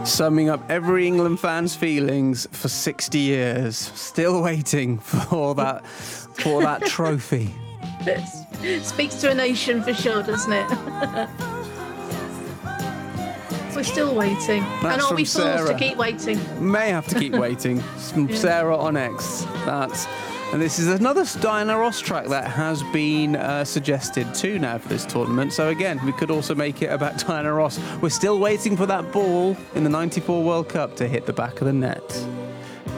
Summing up every England fan's feelings for 60 years. Still waiting for that trophy. It speaks to a nation for sure, doesn't it? We're still waiting. That's and are from we fools Sarah. to keep waiting? May have to keep waiting. Sarah on X. And this is another Diana Ross track that has been suggested too now for this tournament. So again, we could also make it about Diana Ross. We're still waiting for that ball in the '94 World Cup to hit the back of the net.